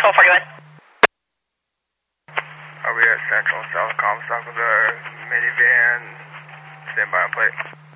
Control 41. Are we at Central South Comstock with our minivan? Stand by on plate.